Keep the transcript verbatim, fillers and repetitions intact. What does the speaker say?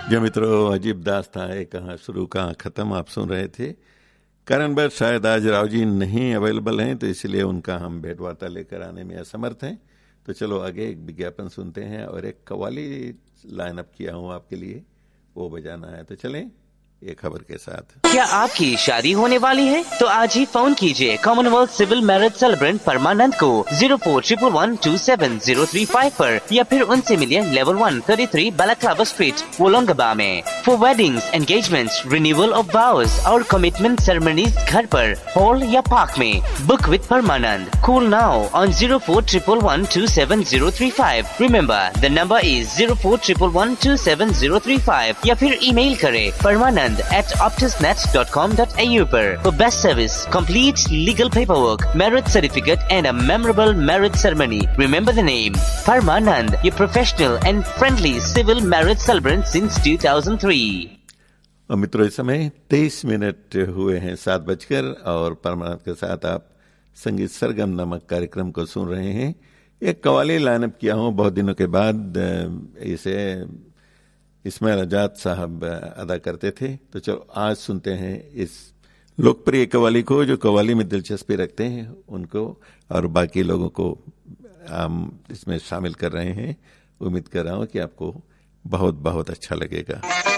जो मित्रों, अजीब दास्तां है, कहाँ शुरू कहाँ ख़त्म आप सुन रहे थे। कारणवश शायद आज राव जी नहीं अवेलेबल हैं, तो इसलिए उनका हम भेंट वार्ता लेकर आने में असमर्थ हैं। तो चलो आगे एक विज्ञापन सुनते हैं और एक कव्वाली लाइनअप किया हूँ आपके लिए, वो बजाना है। तो चलें ये खबर के साथ। क्या आपकी शादी होने वाली है? तो आज ही फोन कीजिए कॉमनवेल्थ सिविल मैरिज सेलिब्रेंट परमानंद को zero four triple one two seven zero three five पर, या फिर उनसे मिलिए level one thirty three बालाक्लाबा street, वोलोंगबा में। For weddings, engagements, renewal of वाउज और कमिटमेंट सेरेमनीज घर पर, हॉल या पार्क में। Book with Parmanand. Call now on zero four triple one two seven zero three five. Remember the number is zero four triple one two seven zero three five, या फिर email करें परमानंद at optusnet dot com dot a u पर। For best service, complete legal paperwork, marriage certificate and a memorable marriage ceremony. Remember the name, Parmanand, your professional and friendly civil marriage celebrant since two thousand three. और मित्रों, इस समय तेईस minute हुए हैं सात बजकर, और परमानंद के साथ आप संगीत सरगम नामक कार्यक्रम को सुन रहे हैं। एक कव्वाली लाइनअप किया हूँ बहुत दिनों के बाद, इसे इस्माइल आजाद साहब अदा करते थे। तो चलो आज सुनते हैं इस लोकप्रिय कव्वाली को, जो कव्वाली में दिलचस्पी रखते हैं उनको, और बाकी लोगों को हम इसमें शामिल कर रहे हैं। उम्मीद कर रहा हूँ कि आपको बहुत बहुत अच्छा लगेगा।